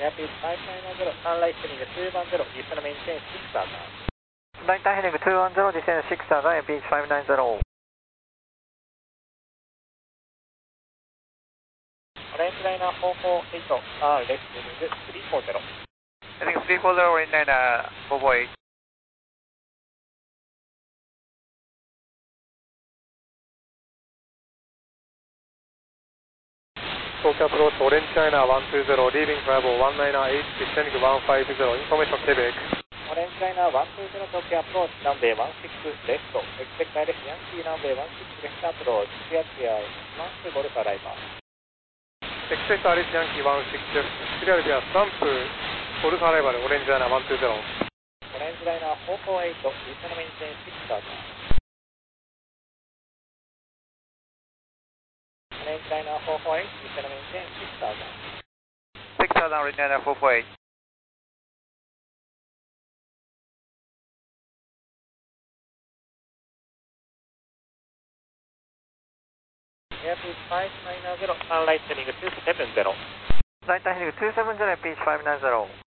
Airbus 590, sunlight heading 210, descend maintain 6,000. ライターヘディング210、descend 6,000、Beach 590。 オレンジライナー448、レフトヘディング340。 Heading 340, orange liner 448。 Talk approach, orange China 120, leaving Bravo 198, descending 150, information Quebec. オレンジライナー120、東京アプローチ、ランウェイ16レフト、エクセクターレフト、ヤンキーランウェイ16レフトアプローチ、クリアクリア、マンスゴルフアライバー。 Expect RS Yankee 16 left, clear via stamp, Golf Arrival, orange China 120. オレンジライナー448、descend maintain 6,000。オレンジライナー448、descend maintain 6,000。 6,000, orange liner 448。 Airbus 590, sunlight heading 270。 ライターヘディング270、Beach 590。